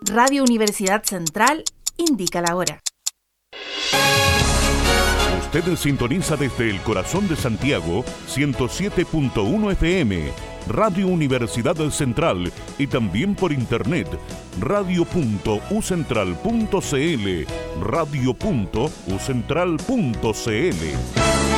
Radio Universidad Central indica la hora. Usted sintoniza desde el corazón de Santiago 107.1 FM, Radio Universidad Central, y también por internet radio.ucentral.cl, radio.ucentral.cl.